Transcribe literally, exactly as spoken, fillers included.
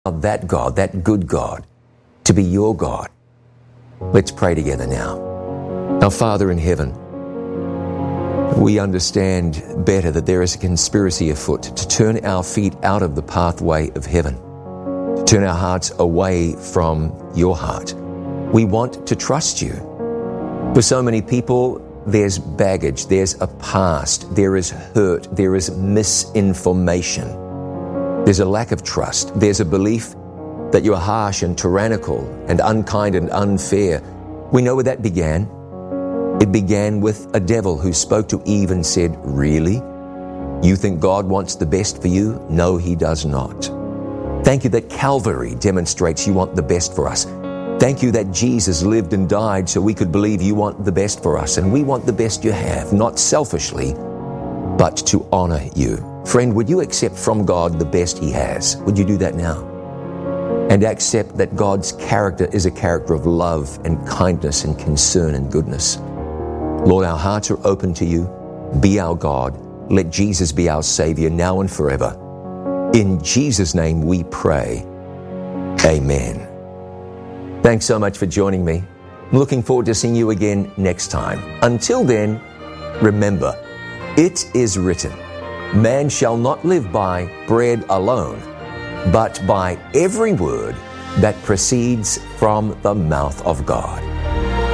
that God, that good God, to be your God. Let's pray together now. Our Father in heaven, we understand better that there is a conspiracy afoot to turn our feet out of the pathway of heaven, to turn our hearts away from your heart. We want to trust you. For so many people, there's baggage, there's a past, there is hurt, there is misinformation. There's a lack of trust. There's a belief that you're harsh and tyrannical and unkind and unfair. We know where that began. It began with a devil who spoke to Eve and said, "Really? You think God wants the best for you? No, he does not." Thank you that Calvary demonstrates you want the best for us. Thank you that Jesus lived and died so we could believe you want the best for us. And we want the best you have, not selfishly, but to honor you. Friend, would you accept from God the best he has? Would you do that now? And accept that God's character is a character of love and kindness and concern and goodness. Lord, our hearts are open to you. Be our God. Let Jesus be our Savior now and forever. In Jesus' name we pray. Amen. Thanks so much for joining me. I'm looking forward to seeing you again next time. Until then, remember, it is written, man shall not live by bread alone, but by every word that proceeds from the mouth of God.